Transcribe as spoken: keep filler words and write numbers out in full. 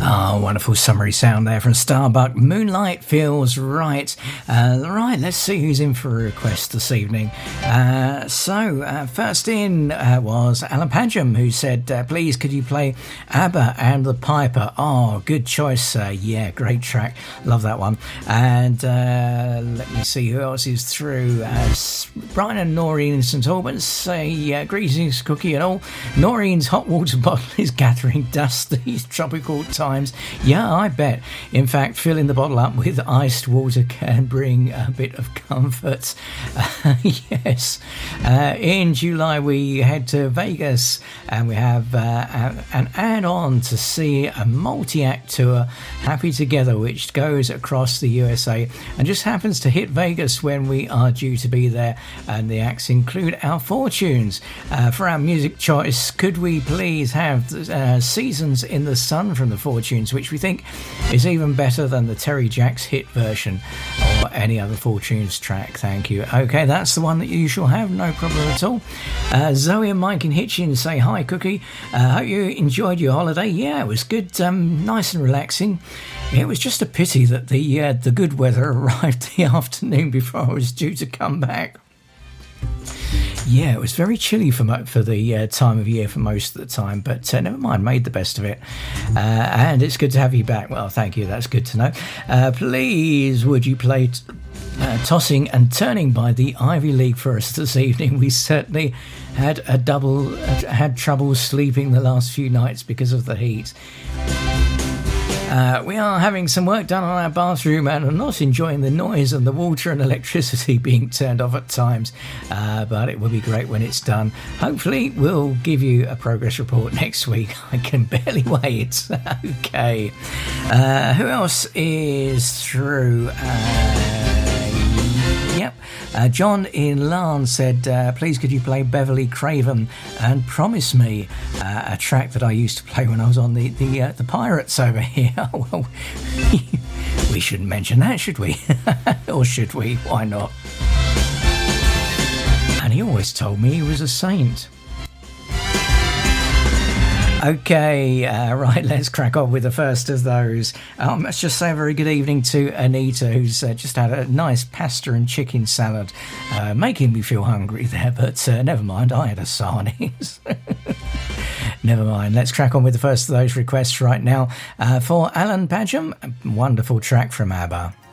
Oh, wonderful summery sound there from Starbuck. Moonlight Feels Right. Uh, right, let's see who's in for a request this evening. Uh, so, uh, first in uh, was Alan Padgham, who said, uh, please, could you play ABBA and the Piper? Oh, good choice, sir. Yeah, great track. Love that one. And uh, let me see who else is through. Uh, Brian and Noreen in St Albans say, uh, greetings, Cookie and all. Noreen's hot water bottle is gathering dust these tropical times. Yeah, I bet. In fact, filling the bottle up with iced water can bring a bit of comfort. Uh, yes. Uh, in July, we head to Vegas and we have uh, an add-on to see a multi-act tour, Happy Together, which goes across the U S A and just happens to hit Vegas when we are due to be there. And the acts include Our Fortunes. Uh, for our music choice, could we please have uh, Seasons in the Sun from the Fortunes, which we think is even better than the Terry Jacks hit version or any other Fortunes track. Thank you. Okay, that's the one that you shall have, no problem at all. Uh, Zoe and Mike in Hitchin say, hi, Cookie. Uh, hope you enjoyed your holiday. Yeah, it was good, um, nice and relaxing. It was just a pity that the uh, the good weather arrived the afternoon before I was due to come back. Yeah, it was very chilly for mo- for the uh, time of year for most of the time, but uh, never mind, made the best of it. Uh, and it's good to have you back. Well, thank you, that's good to know. Uh, please, would you play t- uh, Tossing and Turning by the Ivy League for us this evening? We certainly had a double, uh, had trouble sleeping the last few nights because of the heat. Uh, we are having some work done on our bathroom and are not enjoying the noise and the water and electricity being turned off at times, uh, but it will be great when it's done. Hopefully we'll give you a progress report next week. I can barely wait. Okay. Uh, who else is through? Uh, Yep. Uh, John in Larne said, uh, please could you play Beverly Craven and Promise Me, uh, a track that I used to play when I was on the the, uh, the Pirates over here. Well, we shouldn't mention that, should we? Or should we? Why not? And he always told me he was a saint. Okay, uh, right, let's crack on with the first of those. Um, let's just say a very good evening to Anita, who's uh, just had a nice pasta and chicken salad, uh, making me feel hungry there, but uh, never mind, I had a sarnies. Never mind, let's crack on with the first of those requests right now. Uh, for Alan Padgham, a wonderful track from ABBA.